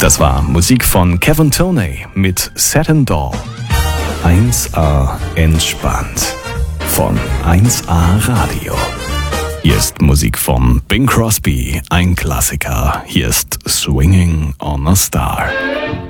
Das war Musik von Kevin Toney mit Satin Doll. 1A entspannt von 1A Radio. Hier ist Musik von Bing Crosby, ein Klassiker. Hier ist Swinging on a Star.